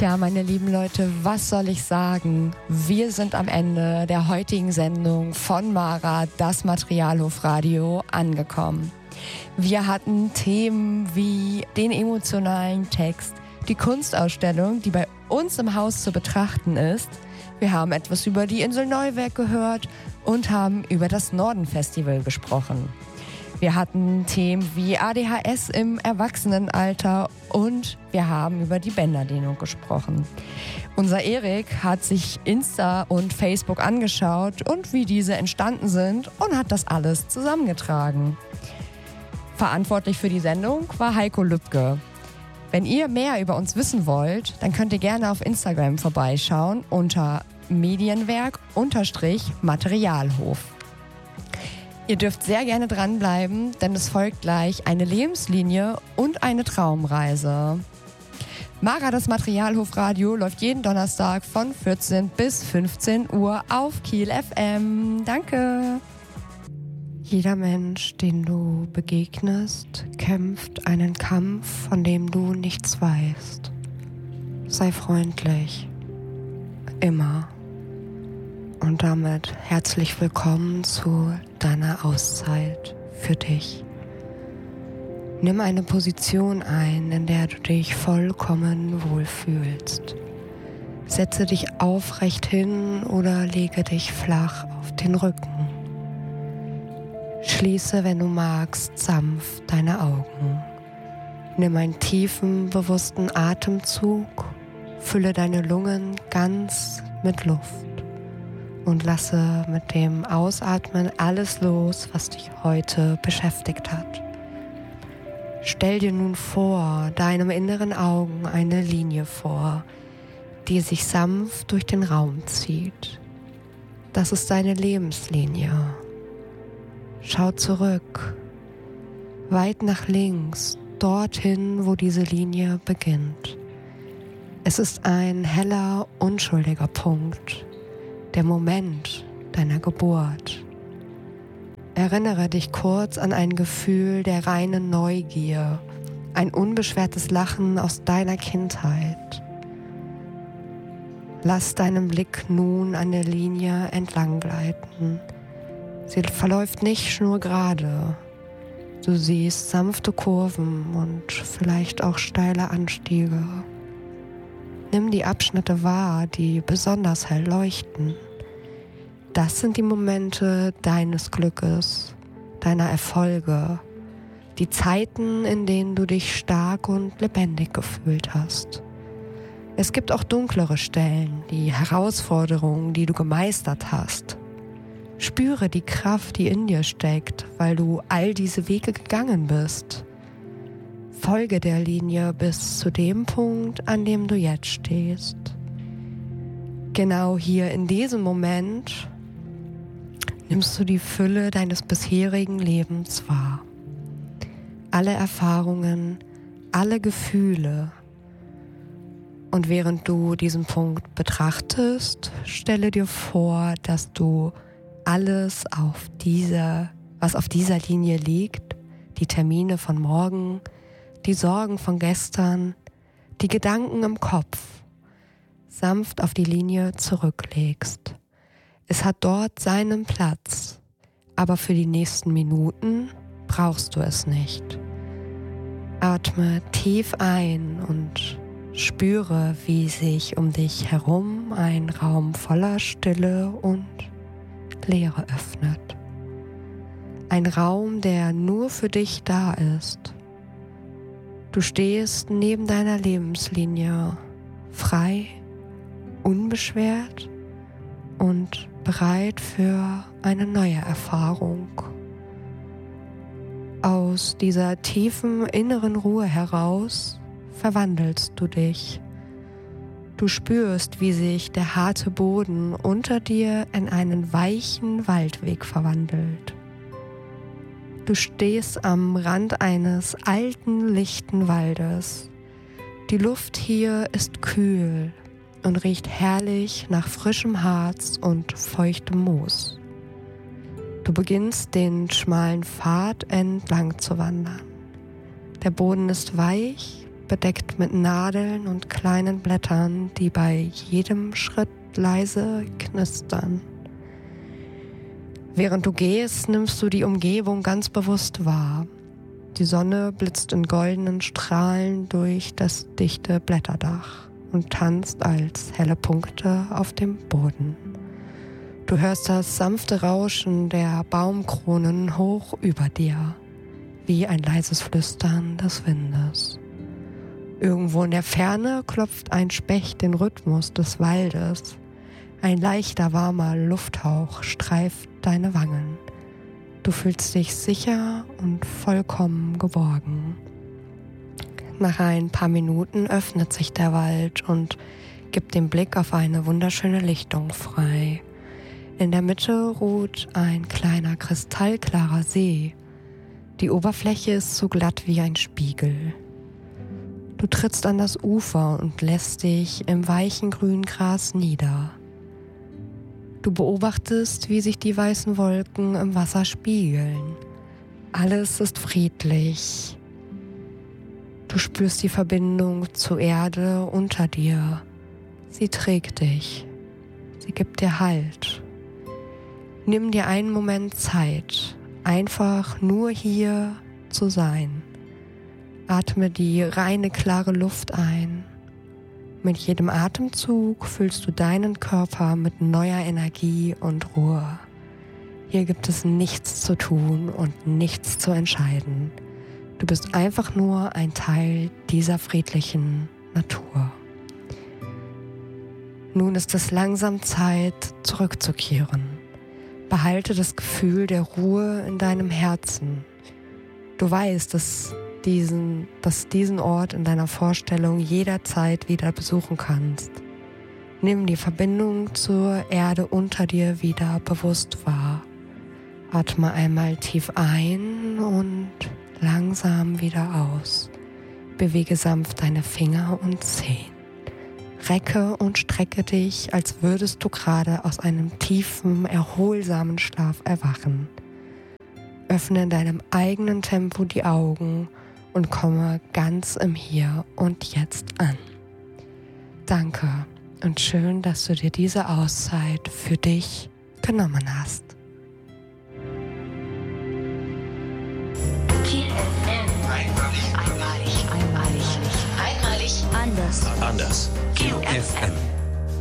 Tja, meine lieben Leute, was soll ich sagen? Wir sind am Ende der heutigen Sendung von Mara, das Materialhofradio, angekommen. Wir hatten Themen wie den emotionalen Text, die Kunstausstellung, die bei uns im Haus zu betrachten ist. Wir haben etwas über die Insel Neuwerk gehört und haben über das Norden-Festival gesprochen. Wir hatten Themen wie ADHS im Erwachsenenalter und wir haben über die Bänderdehnung gesprochen. Unser Erik hat sich Insta und Facebook angeschaut und wie diese entstanden sind und hat das alles zusammengetragen. Verantwortlich für die Sendung war Heiko Lübke. Wenn ihr mehr über uns wissen wollt, dann könnt ihr gerne auf Instagram vorbeischauen unter Medienwerk_Materialhof. Ihr dürft sehr gerne dranbleiben, denn es folgt gleich eine Lebenslinie und eine Traumreise. Mara, das Materialhofradio, läuft jeden Donnerstag von 14 bis 15 Uhr auf Kiel FM. Danke! Jeder Mensch, den du begegnest, kämpft einen Kampf, von dem du nichts weißt. Sei freundlich. Immer. Und damit herzlich willkommen zu deiner Auszeit für dich. Nimm eine Position ein, in der du dich vollkommen wohlfühlst. Setze dich aufrecht hin oder lege dich flach auf den Rücken. Schließe, wenn du magst, sanft deine Augen. Nimm einen tiefen, bewussten Atemzug, fülle deine Lungen ganz mit Luft. Und lasse mit dem Ausatmen alles los, was dich heute beschäftigt hat. Stell dir nun vor deinem inneren Augen eine Linie vor, die sich sanft durch den Raum zieht. Das ist deine Lebenslinie. Schau zurück, weit nach links, dorthin, wo diese Linie beginnt. Es ist ein heller, unschuldiger Punkt. Der Moment deiner Geburt. Erinnere dich kurz an ein Gefühl der reinen Neugier, ein unbeschwertes Lachen aus deiner Kindheit. Lass deinen Blick nun an der Linie entlang gleiten. Sie verläuft nicht schnurgerade. Du siehst sanfte Kurven und vielleicht auch steile Anstiege. Nimm die Abschnitte wahr, die besonders hell leuchten. Das sind die Momente deines Glückes, deiner Erfolge, die Zeiten, in denen du dich stark und lebendig gefühlt hast. Es gibt auch dunklere Stellen, die Herausforderungen, die du gemeistert hast. Spüre die Kraft, die in dir steckt, weil du all diese Wege gegangen bist. Folge der Linie bis zu dem Punkt, an dem du jetzt stehst. Genau hier in diesem Moment nimmst du die Fülle deines bisherigen Lebens wahr. Alle Erfahrungen, alle Gefühle. Und während du diesen Punkt betrachtest, stelle dir vor, dass du alles was auf dieser Linie liegt, die Termine von morgen, die Sorgen von gestern, die Gedanken im Kopf, sanft auf die Linie zurücklegst. Es hat dort seinen Platz, aber für die nächsten Minuten brauchst du es nicht. Atme tief ein und spüre, wie sich um dich herum ein Raum voller Stille und Leere öffnet. Ein Raum, der nur für dich da ist. Du stehst neben deiner Lebenslinie, frei, unbeschwert und bereit für eine neue Erfahrung. Aus dieser tiefen inneren Ruhe heraus verwandelst du dich. Du spürst, wie sich der harte Boden unter dir in einen weichen Waldweg verwandelt. Du stehst am Rand eines alten, lichten Waldes. Die Luft hier ist kühl und riecht herrlich nach frischem Harz und feuchtem Moos. Du beginnst den schmalen Pfad entlang zu wandern. Der Boden ist weich, bedeckt mit Nadeln und kleinen Blättern, die bei jedem Schritt leise knistern. Während du gehst, nimmst du die Umgebung ganz bewusst wahr. Die Sonne blitzt in goldenen Strahlen durch das dichte Blätterdach und tanzt als helle Punkte auf dem Boden. Du hörst das sanfte Rauschen der Baumkronen hoch über dir, wie ein leises Flüstern des Windes. Irgendwo in der Ferne klopft ein Specht den Rhythmus des Waldes. Ein leichter, warmer Lufthauch streift deine Wangen. Du fühlst dich sicher und vollkommen geborgen. Nach ein paar Minuten öffnet sich der Wald und gibt den Blick auf eine wunderschöne Lichtung frei. In der Mitte ruht ein kleiner kristallklarer See. Die Oberfläche ist so glatt wie ein Spiegel. Du trittst an das Ufer und lässt dich im weichen grünen Gras nieder. Du beobachtest, wie sich die weißen Wolken im Wasser spiegeln. Alles ist friedlich. Du spürst die Verbindung zur Erde unter dir. Sie trägt dich. Sie gibt dir Halt. Nimm dir einen Moment Zeit, einfach nur hier zu sein. Atme die reine, klare Luft ein. Mit jedem Atemzug füllst du deinen Körper mit neuer Energie und Ruhe. Hier gibt es nichts zu tun und nichts zu entscheiden. Du bist einfach nur ein Teil dieser friedlichen Natur. Nun ist es langsam Zeit, zurückzukehren. Behalte das Gefühl der Ruhe in deinem Herzen. Du weißt, dass diesen Ort in deiner Vorstellung jederzeit wieder besuchen kannst. Nimm die Verbindung zur Erde unter dir wieder bewusst wahr. Atme einmal tief ein und langsam wieder aus. Bewege sanft deine Finger und Zehen. Recke und strecke dich, als würdest du gerade aus einem tiefen, erholsamen Schlaf erwachen. Öffne in deinem eigenen Tempo die Augen und komme ganz im Hier und Jetzt an. Danke und schön, dass du dir diese Auszeit für dich genommen hast. Einmalig. Anders. QFM.